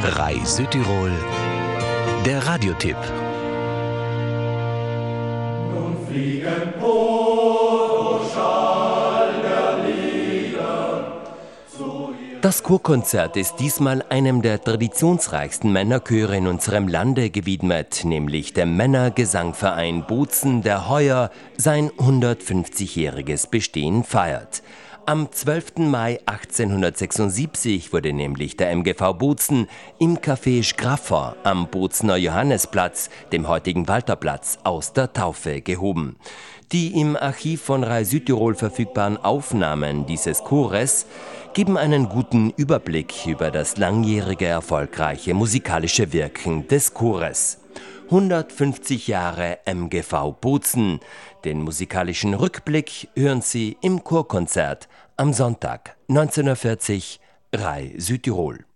RAI Südtirol, der Radiotipp. Nun fliegen Poroschall der Lieder. Das Chorkonzert ist diesmal einem der traditionsreichsten Männerchöre in unserem Lande gewidmet, nämlich dem Männergesangverein Bozen, der heuer sein 150-jähriges Bestehen feiert. Am 12. Mai 1876 wurde nämlich der MGV Bozen im Café Schraffer am Bozener Johannesplatz, dem heutigen Walterplatz, aus der Taufe gehoben. Die im Archiv von RAI Südtirol verfügbaren Aufnahmen dieses Chores geben einen guten Überblick über das langjährige erfolgreiche musikalische Wirken des Chores. 150 Jahre MGV Bozen. Den musikalischen Rückblick hören Sie im Chorkonzert am Sonntag 19:40 RAI Südtirol.